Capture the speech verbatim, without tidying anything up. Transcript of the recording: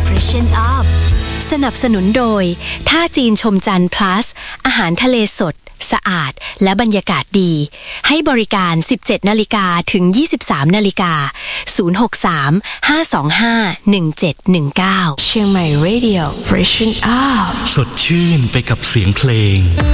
Freshen Up สนับสนุนโดยท่าจีนชมจันทร์ plus อาหารทะเลสดสะอาดและบรรยากาศดีให้บริการ สิบเจ็ดนาฬิกา ถึง ยี่สิบสามนาฬิกา ศูนย์ หก สาม ห้า สอง ห้า หนึ่ง เจ็ด หนึ่ง เก้า เชียงใหม่ Radio Freshen Up สดชื่นไปกับเสียงเพลง